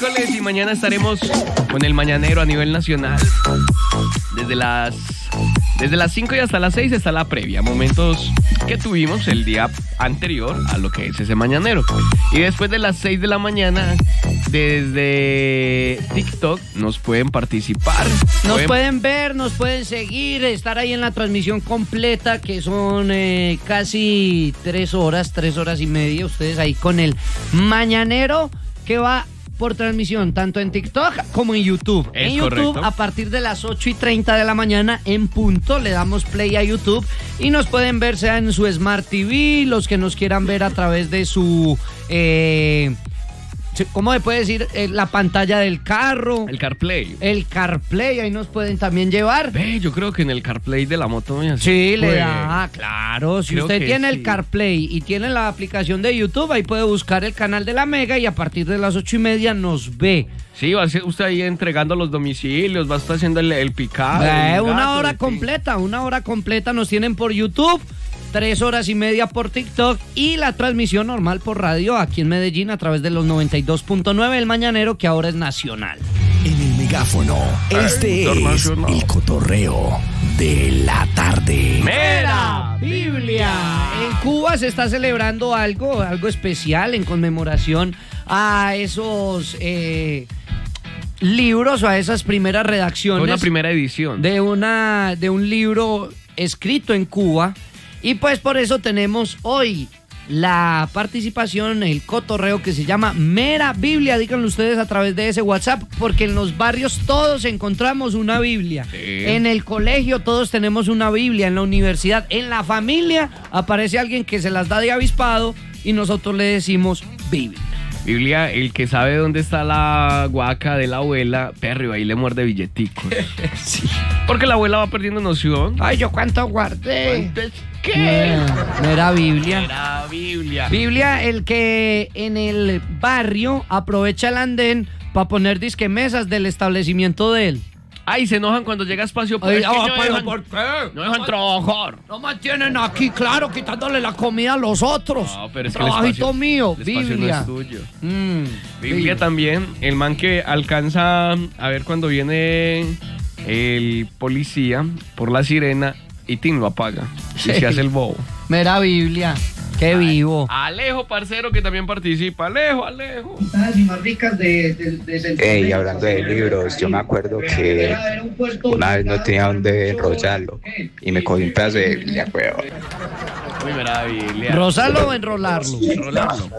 miércoles y mañana estaremos con el mañanero a nivel nacional. Desde las 5 y hasta las 6 está la previa, momentos que tuvimos el día anterior a lo que es ese mañanero. Y después de las 6 de la mañana, desde TikTok nos pueden participar. Nos pueden ver, nos pueden seguir, estar ahí en la transmisión completa, que son casi 3 horas y media. Ustedes ahí con el mañanero que va por transmisión, tanto en TikTok como en YouTube. Es en YouTube, correcto. a partir de las 8:30 de la mañana, en punto, le damos play a YouTube y nos pueden ver, sea en su Smart TV, los que nos quieran ver a través de su... ¿cómo se puede decir? La pantalla del carro. El CarPlay. El CarPlay, ahí nos pueden también llevar. Ve, yo creo que en el CarPlay de la moto... Sí, le da, claro. Si Creo usted que tiene sí. el CarPlay y tiene la aplicación de YouTube, ahí puede buscar el canal de La Mega y a partir de las 8:30 nos ve. Sí, va a ser usted ahí entregando los domicilios, va a estar haciendo el picado. Una hora completa nos tienen por YouTube. 3 horas y media por TikTok y la transmisión normal por radio aquí en Medellín a través de los 92.9 El Mañanero, que ahora es nacional. En el megáfono, este es internacional. el cotorreo de la tarde. ¡Mera Biblia! En Cuba se está celebrando algo especial en conmemoración a esos libros o a esas primeras redacciones. Una primera edición. De un libro escrito en Cuba. Y pues por eso tenemos hoy la participación, el cotorreo que se llama Mera Biblia. Díganlo ustedes a través de ese WhatsApp, porque en los barrios todos encontramos una Biblia. Sí. En el colegio todos tenemos una Biblia, en la universidad, en la familia aparece alguien que se las da de avispado y nosotros le decimos Biblia. Biblia, el que sabe dónde está la guaca de la abuela, perro, ahí le muerde billeticos. Sí. Porque la abuela va perdiendo noción. Ay, ¿yo cuánto guardé? Entonces, ¿qué? Mera Biblia. Era Biblia. Biblia, el que en el barrio aprovecha el andén para poner disque mesas del establecimiento de él. Ay, se enojan cuando llega espacio. Ay, Es que no pero dejan- ¿por qué? No dejan trabajar. No mantienen aquí, claro, quitándole la comida a los otros. No, pero es que el Trabajito espacio, mío, el espacio Biblia. no es tuyo. Mm, Biblia también, el man que alcanza a ver cuando viene el policía por la sirena y Tim lo apaga. Y Sí. se hace el bobo. Mera Biblia, qué vivo. Alejo, parcero, que también participa. Alejo. Ey, hablando de libros, yo me acuerdo que una vez no tenía dónde enrollarlo y me cogí un pedazo de Biblia, weón. Uy, mira, Biblia. ¿Rozarlo o enrolarlo? Enrolarlo.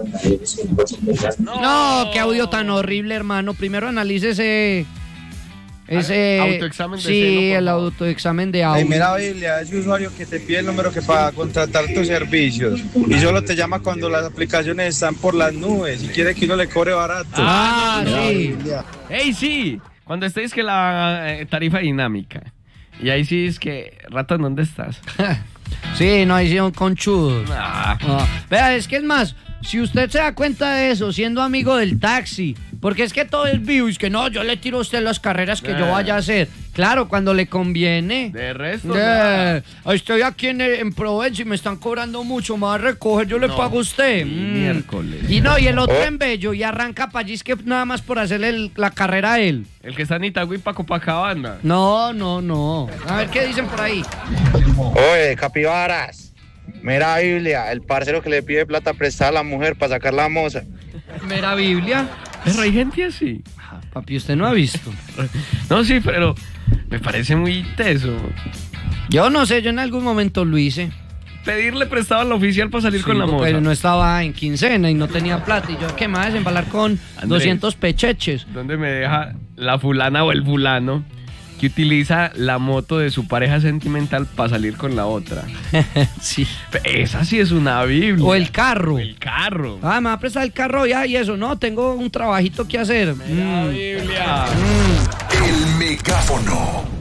No, qué audio tan horrible, hermano. Primero analice ese Autoexamen de sí, seno, por el favor. autoexamen de audio. Ay, mira, Biblia, ese usuario que te pide el número que para contratar tus servicios y solo te llama cuando las aplicaciones están por las nubes y quiere que uno le cobre barato. Ah, Mira, sí. Biblia. ¡Ey, sí! Cuando estés que la tarifa dinámica. Y ahí sí es que, ratón, ¿dónde estás? Sí, no, ahí sí son conchudos. Ah, Ah, vea, es que es más, si usted se da cuenta de eso, siendo amigo del taxi, porque es que todo es vivo, y es que no, yo le tiro a usted las carreras que yo vaya a hacer. Claro, cuando le conviene. de resto, nada. Estoy aquí en Provenza y me están cobrando mucho, me va a recoger, yo le No, pago a usted. miércoles. Y no, y el otro en Bello, y arranca para allí, es que nada más por hacerle la carrera a él. El que está en Itagüí para Copacabana. No. A ver qué dicen por ahí. Oye, capibaras. Mira Biblia, el parcero que le pide plata prestada a la mujer para sacar la moza. Mera Biblia. Pero hay gente así. Papi, usted no ha visto. No, sí, pero me parece muy teso. Yo no sé, yo en algún momento lo hice. Pedirle prestado al oficial para salir Sí, con la moza. pero no estaba en quincena y no tenía plata. Y yo, ¿qué más? Embalar con Andrés. 200 pecheches. ¿Dónde me deja la fulana o el fulano que utiliza la moto de su pareja sentimental para salir con la otra? Sí. Esa sí es una Biblia. O el carro. El carro. Ah, me va a prestar el carro ya y eso. No, tengo un trabajito que hacer. La Biblia. El megáfono.